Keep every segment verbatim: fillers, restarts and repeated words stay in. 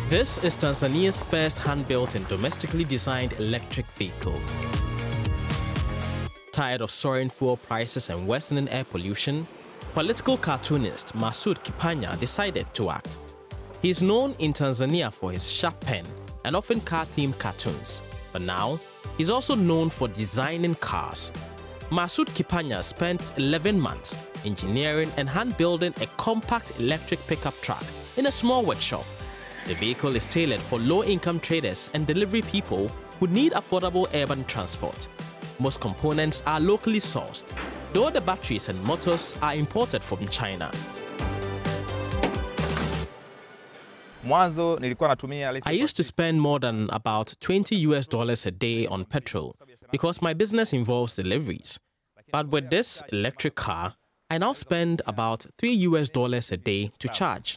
This is Tanzania's first hand-built and domestically designed electric vehicle. Tired of soaring fuel prices and worsening air pollution, political cartoonist Masoud Kipanya decided to act. He is known in Tanzania for his sharp pen and often car-themed cartoons, but now he's also known for designing cars. Masoud Kipanya spent eleven months engineering and hand-building a compact electric pickup truck in a small workshop. The vehicle is tailored for low-income traders and delivery people who need affordable urban transport. Most components are locally sourced, though the batteries and motors are imported from China. I used to spend more than about twenty U S dollars a day on petrol because my business involves deliveries. But with this electric car, I now spend about three U S dollars a day to charge.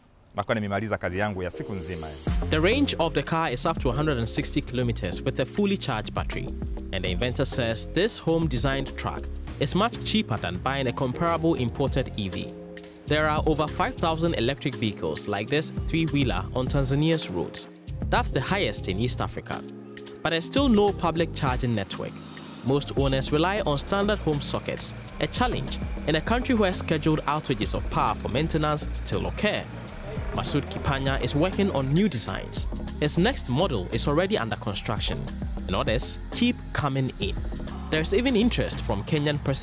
The range of the car is up to one hundred sixty kilometers with a fully charged battery, and the inventor says this home-designed truck is much cheaper than buying a comparable imported E V. There are over five thousand electric vehicles like this three-wheeler on Tanzania's roads. That's the highest in East Africa. But there's still no public charging network. Most owners rely on standard home sockets, a challenge in a country where scheduled outages of power for maintenance still occur. Masoud Kipanya is working on new designs. His next model is already under construction, and others keep coming in. There's even interest from Kenyan President